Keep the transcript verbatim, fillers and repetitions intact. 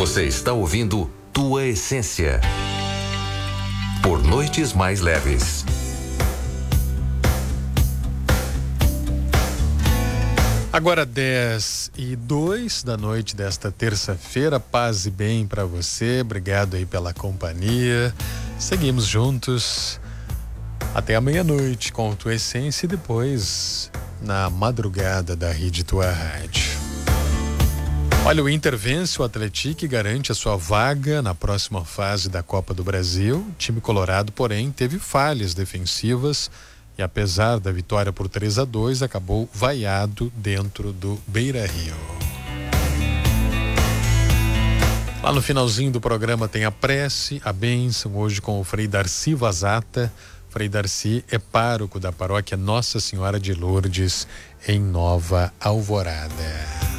Você está ouvindo Tua Essência. Por Noites Mais Leves. Agora dez e dois da noite desta terça-feira, paz e bem para você, obrigado aí pela companhia, seguimos juntos até a meia-noite com Tua Essência e depois na madrugada da Rede Tua Rádio. Olha, o Inter vence o Atlético e garante a sua vaga na próxima fase da Copa do Brasil. O time colorado, porém, teve falhas defensivas e apesar da vitória por três a dois, acabou vaiado dentro do Beira-Rio. Lá no finalzinho do programa tem a prece, a bênção, hoje com o Frei Darcy Vazata. Frei Darcy é pároco da paróquia Nossa Senhora de Lourdes, em Nova Alvorada.